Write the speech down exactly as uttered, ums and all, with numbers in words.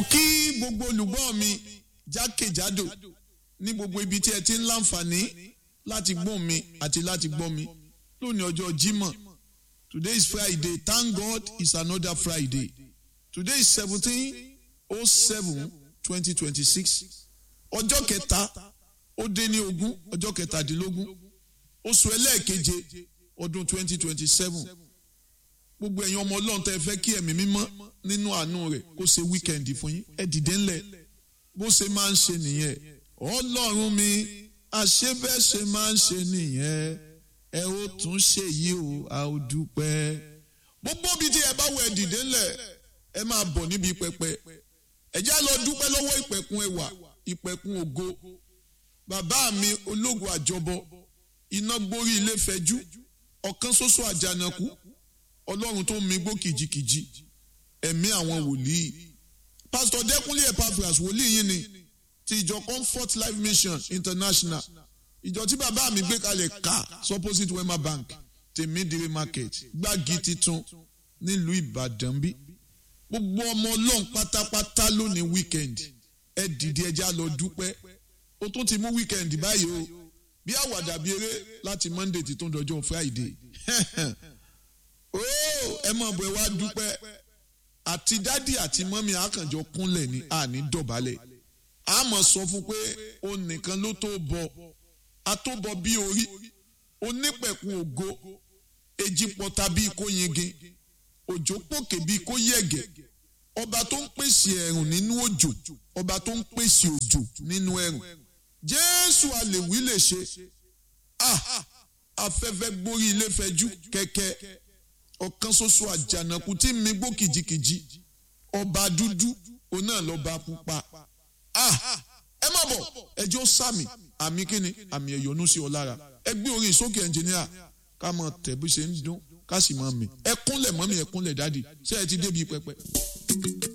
kí gbogbo olùgbọ́ mi jákèjádò ní gbogbo ibi tí ẹ ti ń láǹfààní láti gbọ́ mi àti láti gbọ́ mi lónìí ọjọ́ Jímọ̀. Today is Friday. Thank God it's another Friday. Today is seventeen oh seven twenty twenty-six. Ọjọ́ kẹta ó dé ní ogún ọjọ́ kẹtàdínlógún oṣù ẹlẹ́ẹ̀keje ọdún twenty twenty-seven. Gbogbo ẹ̀yin ọmọ Ọlọ́run tẹ́ fẹ́ kí ẹ̀mí mímọ́ nínú àánú rẹ̀ kó ṣe wíkẹ́ndì fún yín. Ẹ dìde ńlẹ̀ bó ṣe máa ń ṣe nìyẹn. Ọlọ́run mi àṣebẹ́ ṣe máa ń ṣe nìyẹn. Ẹ ó tún ṣe yìí o, a ó dúpẹ́. Gbogbo bí tí ẹ bá wọ ẹ dìde ńlẹ̀ ẹ máa bọ̀ níbi pẹpẹ. Ẹ já lọ dúpẹ́ lọ́wọ́ ìpẹ̀kun ẹwà, ìpẹ̀kun ògo. Bàbá mi ológun àjọbọ, iná gbórí ilé fẹjú, ọ̀kan ṣoṣo àjànàkú, Ọlọ́run tó mi gbó kìjikìji, ẹ̀mí àwọn wòlíì. Pastor Dẹ́kunlé Epaphras wòlíì yìí ni ti ìjọ Comfort Life Mission International. Ìjọ tí bàbá mi gbé kalẹ̀ ká opposite Wema Bank Tèmídìrí Market Gbági titun nílùú Ìbàdàn bí. Gbogbo ọmọ Ọlọ́run pátápátá lónìí weekend ẹ dìde ẹja lọ dúpẹ́. Ó tún ti mú weekend báyìí o bí àwàdà bí eré láti Monday ti tún dọjọ́ Friday. Oh, ẹ mọ̀ bọ̀ ẹ wá dúpẹ́. Àti dádì àti mọ́mí àkànjọ kúnlẹ̀ ní àní dọ̀bálẹ̀. A mọ̀ sọ fún pé o nìkan ló tó bọ̀. A tó bọ̀ bí orí. Onípẹ̀kun ògo. Èjì pọ̀ta bí kò yingin. Òjò pòkè bí kò yẹ̀gẹ̀. Ọba tó ń pèsè ẹ̀rùn nínú òjò. Ọba tó ń pèsè òjò nínú ẹ̀rùn. Jésù àlèwí lè ṣe. Ah! Afẹ́fẹ́ gborí ilé fẹjú kẹ̀kẹ́. Ọ̀kan ṣoṣo àjànàkú tí mi gbó kìjikìji. Ọba dúdú òun náà lọ́ba pupa. Ah! Ẹ má bọ̀ ẹjọ́ sàmì àmì kíni àmì ẹ̀yọ́nú sí ọ lára. Ẹ gbé orin ìsókè ẹnjìníà ká mọ tẹ̀ bí ṣe ń dún ká sì mọ mi. Ẹ kúnlẹ̀ mọ́mí ẹ kúnlẹ̀ dádì ṣé ẹ ti débi pẹpẹ.